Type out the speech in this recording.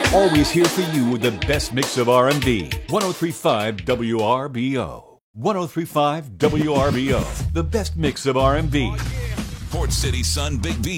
Always here for you with the best mix of R&B. 103.5 WRBO. 103.5 WRBO. The best mix of R&B. Port City Sun Big B